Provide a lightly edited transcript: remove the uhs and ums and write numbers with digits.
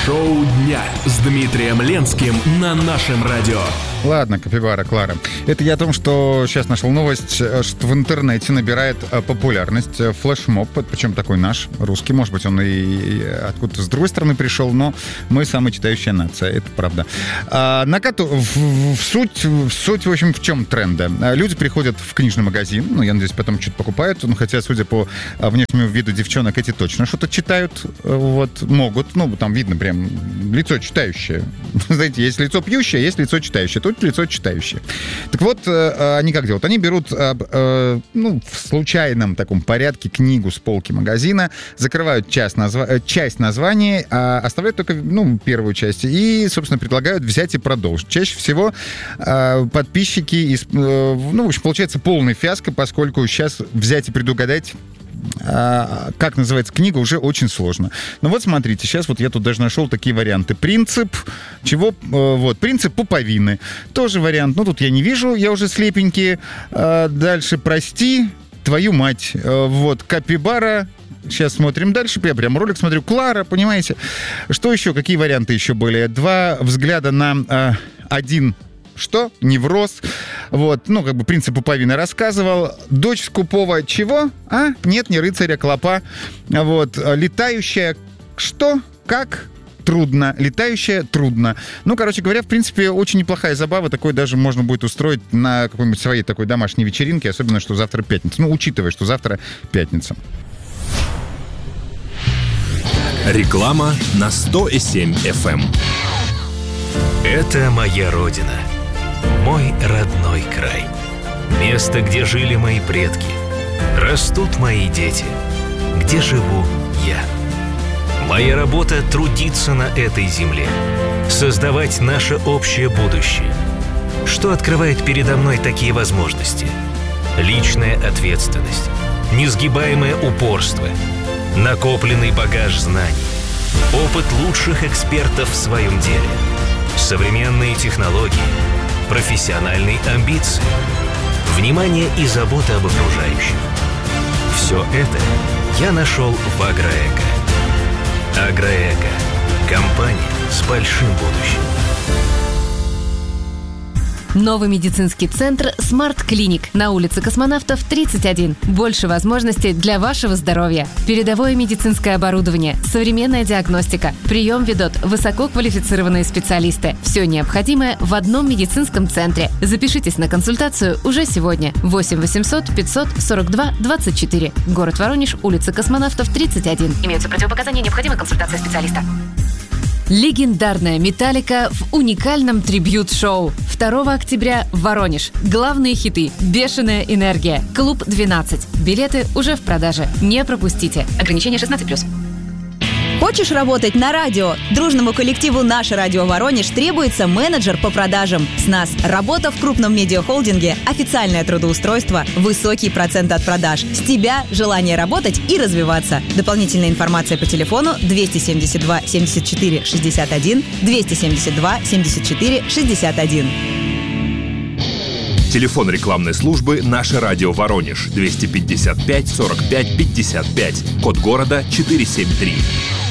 Шоу дня с Дмитрием Ленским на нашем радио. Ладно, Капибара, Клара. Это я о том, что сейчас нашел новость, что в интернете набирает популярность флешмоб, причем такой наш, русский, может быть, он и откуда-то с другой стороны пришел, но мы самая читающая нация, это правда. Суть, в общем, в чем тренда? Люди приходят в книжный магазин, я надеюсь, потом что-то покупают, хотя, судя по внешнему виду девчонок, эти точно что-то читают, могут, там видно прям лицо читающее. Знаете, есть лицо пьющее, есть лицо читающее. Тут лицо читающее. Так вот, они как делают? Они берут в случайном таком порядке книгу с полки магазина, закрывают часть названия, оставляют только первую часть и, собственно, предлагают взять и продолжить. Чаще всего подписчики, в общем, получается полная фиаско, поскольку сейчас взять и предугадать, как называется книга, уже очень сложно. Смотрите, сейчас я тут даже нашел такие варианты. Принцип пуповины. Тоже вариант. Тут я не вижу, я уже слепенький. Дальше прости, твою мать. Капибара. Сейчас смотрим дальше. Я прям ролик смотрю. Клара, понимаете? Что еще? Какие варианты еще были? 2 взгляда на один. Что? Невроз. Принцип пуповины рассказывал. Дочь скупого чего? Нет, не рыцаря, клопа. Летающая что? Как? Трудно. Летающая трудно. Короче говоря, в принципе, очень неплохая забава. Такой даже можно будет устроить на какой-нибудь своей такой домашней вечеринке, особенно, что завтра пятница. Учитывая, что завтра пятница. Реклама на 100,7 FM. Это моя родина. Мой родной край. Место, где жили мои предки. Растут мои дети. Где живу я. Моя работа — трудиться на этой земле. Создавать наше общее будущее. Что открывает передо мной такие возможности? Личная ответственность. Несгибаемое упорство. Накопленный багаж знаний. Опыт лучших экспертов в своем деле. Современные технологии. Профессиональные амбиции, внимание и забота об окружающих. Все это я нашел в Агроэко. Агроэко. Компания с большим будущим. Новый медицинский центр «Смарт Клиник» на улице Космонавтов, 31. Больше возможностей для вашего здоровья. Передовое медицинское оборудование, современная диагностика. Прием ведут высококвалифицированные специалисты. Все необходимое в одном медицинском центре. Запишитесь на консультацию уже сегодня. 8 800 542 24. Город Воронеж, улица Космонавтов, 31. Имеются противопоказания, необходима консультация специалиста. Легендарная «Металлика» в уникальном трибьют-шоу. 2 октября Воронеж. Главные хиты. «Бешеная энергия». Клуб 12. Билеты уже в продаже. Не пропустите. Ограничение 16+. Хочешь работать на радио? Дружному коллективу «Наше радио Воронеж» требуется менеджер по продажам. С нас работа в крупном медиахолдинге, официальное трудоустройство, высокий процент от продаж. С тебя желание работать и развиваться. Дополнительная информация по телефону 272 74 61 272 74 61. Телефон рекламной службы «Наше радио Воронеж» 255 45 55. Код города 473.